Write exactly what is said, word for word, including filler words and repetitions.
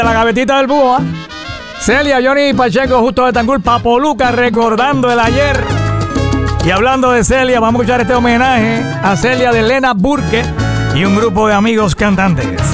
La gavetita del búho, ¿eh? Celia, Johnny Pacheco, Justo de Tancur, Papoluca, recordando el ayer. Y hablando de Celia, vamos a escuchar este homenaje a Celia de Lena Burke y un grupo de amigos cantantes.